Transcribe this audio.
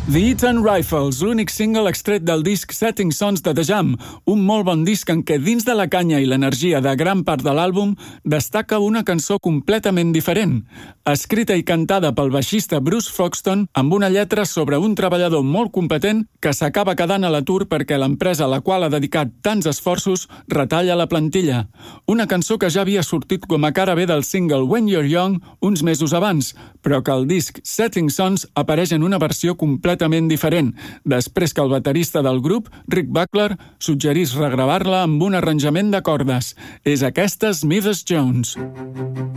The Eton Rifles, l'únic single extret del disc Setting Sons de The Jam, un molt bon disc en què dins de la canya i l'energia de gran part de l'àlbum destaca una cançó completament diferent, escrita i cantada pel baixista Bruce Foxton amb una lletra sobre un treballador molt competent que s'acaba quedant a l'atur perquè l'empresa a la qual ha dedicat tants esforços retalla la plantilla. Una cançó que ja havia sortit com a cara B del single When You're Young uns mesos abans, però que al disc Setting Sons apareix en una versió completament diferent, després que el baterista del grup, Rick Buckler, suggerís regravar-la amb un arranjament de cordes. És aquesta Smithers Jones.